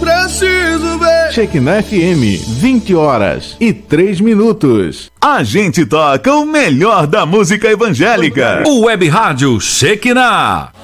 preciso ver. Shekinah FM, 20 horas e 3 minutos. A gente toca o melhor da música evangélica. O Web Rádio Shekinah.